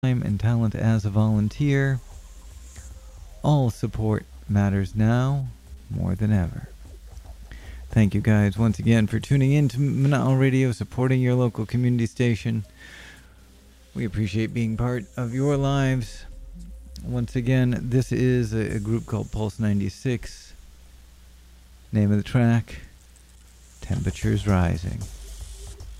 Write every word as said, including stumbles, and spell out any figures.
time and talent as a volunteer. All support matters now more than ever. Thank you guys once again for tuning in to Manal Radio, supporting your local community station. We appreciate being part of your lives. Once again, this is a, a group called Pulse ninety-six. Name of the track, Temperatures Rising.